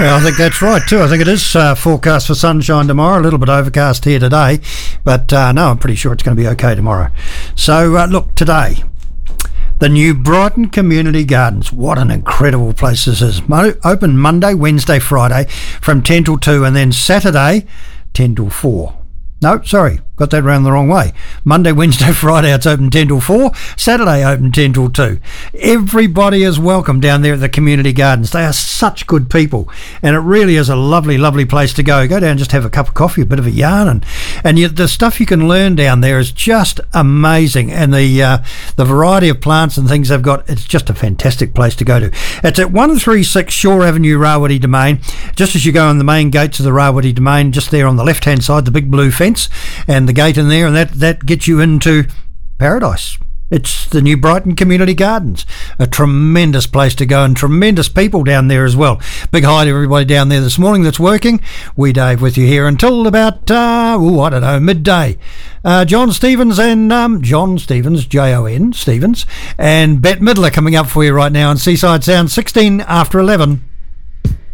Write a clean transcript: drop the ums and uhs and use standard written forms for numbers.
Yeah, I think that's right too. I think it is forecast for sunshine tomorrow, a little bit overcast here today, but no, I'm pretty sure it's going to be okay tomorrow. So look, today, the new Brighton Community Gardens. What an incredible place this is. Open Monday, Wednesday, Friday from 10 till 2, and then Saturday 10 till 4. No, sorry, got that round the wrong way. Monday, Wednesday, Friday, it's open 10 till 4. Saturday, open 10 till 2. Everybody is welcome down there at the Community Gardens. They are such good people, and it really is a lovely, lovely place to go. Go down and just have a cup of coffee, a bit of a yarn, and the stuff you can learn down there is just amazing. And the variety of plants and things they've got, it's just a fantastic place to go to. It's at 136 Shore Avenue, Rawiri Domain. Just as you go on the main gates of the Rawiri Domain, just there on the left-hand side, the big blue fence, and the gate in there, and that gets you into paradise. It's the new Brighton Community Gardens. A tremendous place to go, and tremendous people down there as well. Big hi to everybody down there this morning that's working. We Dave with you here until about midday. John Stevens and John Stevens, Jon Stevens, and Bette Midler coming up for you right now on Seaside Sound, 16 after 11.